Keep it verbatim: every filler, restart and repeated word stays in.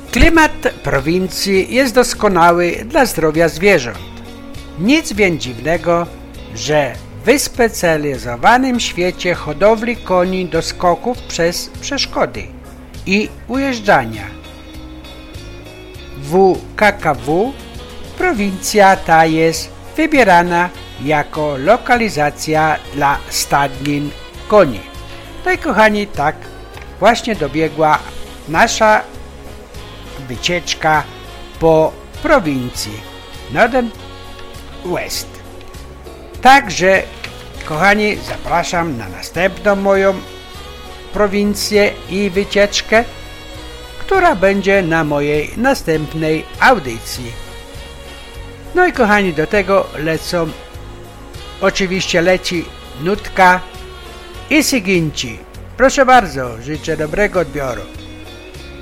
Klimat prowincji jest doskonały dla zdrowia zwierząt. Nic więc dziwnego, że w wyspecjalizowanym świecie hodowli koni do skoków przez przeszkody i ujeżdżania W K K W prowincja ta jest wybierana jako lokalizacja dla stadnin koni. No i kochani, tak właśnie dobiegła nasza wycieczka po prowincji Northern West. Także, kochani, zapraszam na następną moją prowincję i wycieczkę, która będzie na mojej następnej audycji. No i kochani, do tego lecą, oczywiście leci nutka i Syginci. Proszę bardzo, życzę dobrego odbioru.